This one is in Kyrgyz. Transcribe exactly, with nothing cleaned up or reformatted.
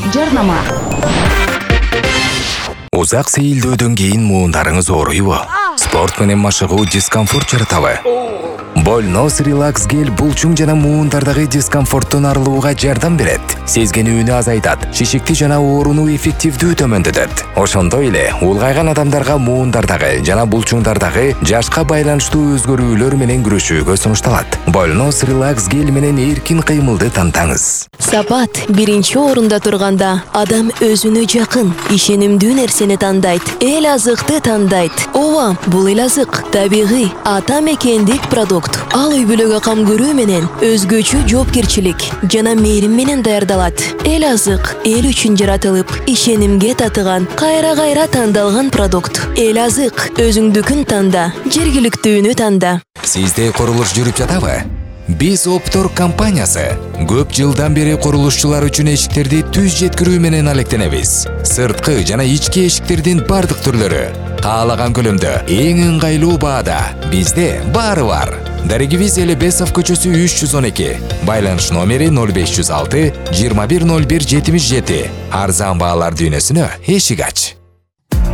Жарнама. Узак сейилдөөдөн кийин муундарыңыз ооруйбу? Спорт менен машыгуу дискомфорт жаратабы? Больнос релакс гель булчуң жана муундардагы дискомфорттун арылууга жардам берет. Сезгенүүнү азайтат, шишикти жана ооруну эффективдүү төмөндөтөт. Ошондой эле улгайган адамдарга муундардагы жана булчуңдардагы жашка байланыштуу өзгөрүүлөр менен күрөшүүгө сунушталат. Больнос релакс гель менен эркин кыймылды тантаңыз. Сапат биринчи орунда турганда адам өзүнө жакын, ишенимдүү нерсени тандайт, эл азыкты тандайт. Ооба, бул эл азык табигый, ата мекендик продукт. Ал үй бүлөгө кам көрүү менен өзгөчө жоопкерчилик жана мээрим менен даярдалат. Эл азык эл үчүн жаратылып, ишенимге татыган, кайра-кайра тандалган продукт. Эл азык өзүңдүкүн танда, жергиликтүүнү танда. Сизде курулуш жүрүп жатабы? Биз Оптор компаниясы көп жылдан бери курулушчулар үчүн эшиктерди түз жеткирүү менен алектенебиз. Сырткы жана ички эшиктердин бардык түрлөрү каалаган көлөмдө эң ыңгайлуу баада бизде баары бар. Дарегибиз Элебесов көчөсү үч жүз он эки. Байланыш номери ноль беш жүз алты жыйырма бир ноль бир жетимиш жети. Арзан баалар дүйнөсүнө эшик ач.